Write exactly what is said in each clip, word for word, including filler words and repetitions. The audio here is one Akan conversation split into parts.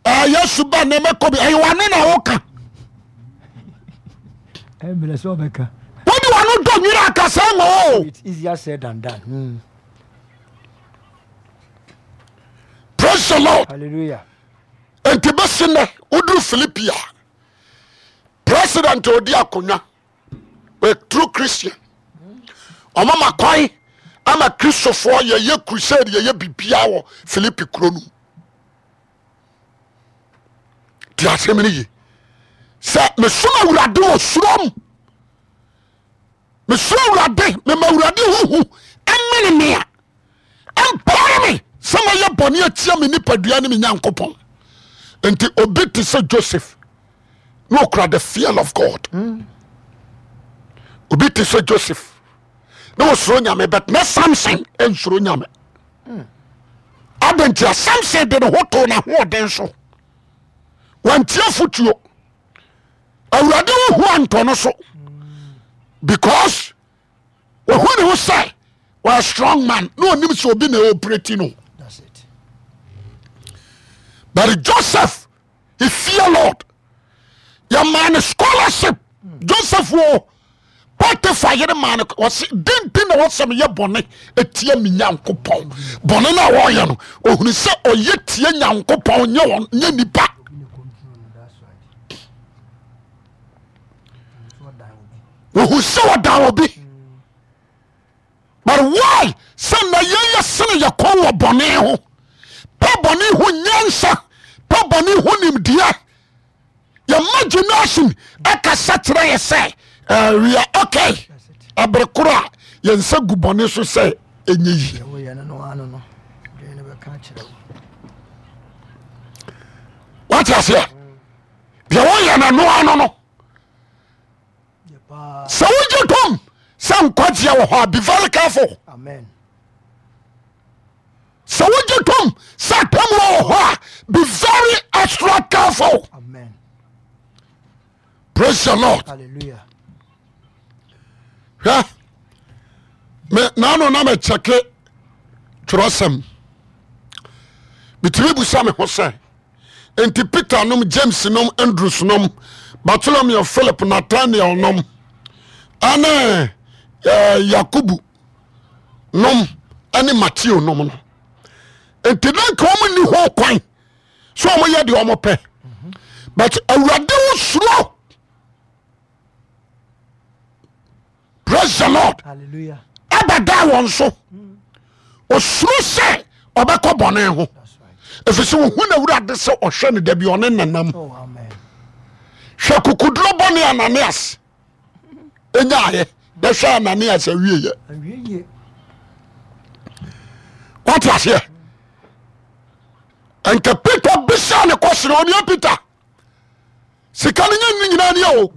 ah yesu ba na meko bi ayi wanu na woka eh me so beka wodi wanu do nwira akasa ngo it's easier said than done. Mm. Praise the Lord. Hallelujah. Enti besine udru Philippia president odi akonya a true Christian oma makwai ama Christopher ye ye crusade ye ye bibia wo Philippi kronu ti asemini yi se me suma urade wo surom me suma urade me ma urade huhu amene me empire me sama ye boni atia me nipadua ne me nyankopon enti obi ti se Joseph no crowd the fear of God. Mm. Obi ti se Joseph no suro nyame but na Samson en suro nyame. Mm. Adentia Samson de hoto na ho den so. Wantia futuo. Awurade wo ho anto no so. Because wo hu ne wo sai wa strong man no nim so obi na operate no. That's it. But Joseph he fear Lord. Your man scholarship. Mm. Joseph wo Potiphar yere man was din din na wasam ye bone etie mi Nyankopon. Bone na wo ye no ohunu se oye tie Nyankopon nye won nye nipa. Wo se wada obi. But why? Say na ye ye sene ye kon wo bone ho. Pa bone ho nyansa, pa bone ho nimdia. Your imagination eka satre ye say uh, we are okay abrekura ye nsa gubone so say enyi what you say be wo ye na no ano no so we you come some kwaje wo ho be very careful. Amen. So we you come some wo ho be very extra careful. Amen. Praise the Lord. Hallelujah. Yeah. Me na no na me check it. Trosem. Bitimi busa me ho say. Enti Peter nom, James nom, Andrews nom, Bartholomew, Philip, Nathaniel nom. Ane uh, Yakubu nom, ane Matthew nom no. Enti dan ko mo ni ho kwan. So mo ye de o mo pe. But awurade wo suro. Praise the Lord. Hallelujah. Abada won so. O suro se obekọ bone ho. If you hu na wurade se ohwe ne da bi one nanam. Oh amen. Hwe kukudro bone Ananias. Enya aye. Da hwe Ananias awieye. Awieye. What was here? And the Peter bisa ne kwosere oni Peter. Sika ne nyi nyina ne o.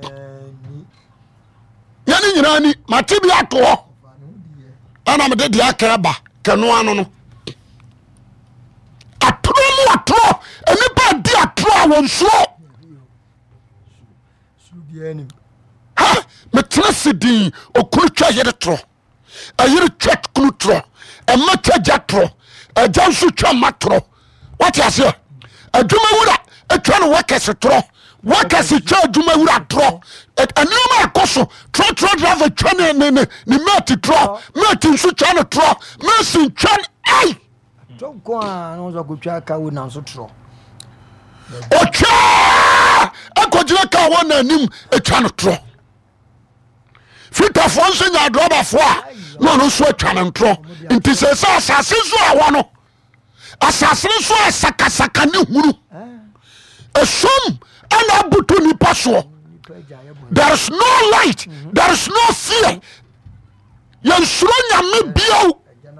Yani nyina ni mate bi ato ho. Ana me de dia ka ba kanu anu no. Atro mu atro eni ba di atro awon so. Su bi ani. Ha me tresidin okuru twa yede tro. Ayire twa kunu tro. E ma twa ja tro. E ja nsu twa matro. What you say? Adwuma wura etwa no workers tro. Workers twa adwuma wura tro. Anima akoso tro tro driver twa ne ne ne mate tro. Mate nsu twa no tro. Masin twa ai. To kwa no zo ko twa ka wo na so tro. O twa akojire ka wo na anim etwa no tro. Fita fo nso nya droba fo a no no so atwa no tro. Nti se se asase so awo no. Asase so asakasaka ne huru. Esum ana butu ni paso. There is no light. Mm-hmm. There is no fear. Yan suro nyame bio.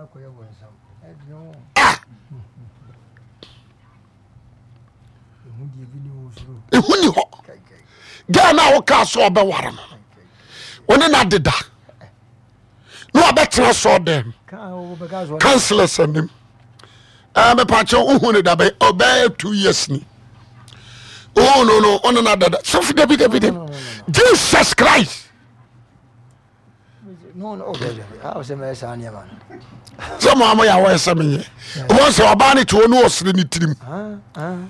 Ah. Ehuni ho. Ga na wo ka so obe ware no. Woni na deda. No abetra so dem. Counselors anim. Ah me pacho uhuni da be obey two years ni. Oh no no, on another. So for David, David, Jesus Christ. No no, okay. I was a mess on your man. Some of my hours, some year. Once a banner to one was in the team.